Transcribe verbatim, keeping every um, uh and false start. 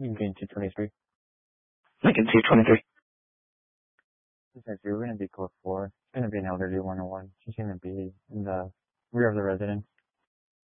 Lincoln two twenty-three. Lincoln two twenty-three. Essentially, we're going to be code four. It's going to be an elderly one oh one. She's going to be in the rear of the residence.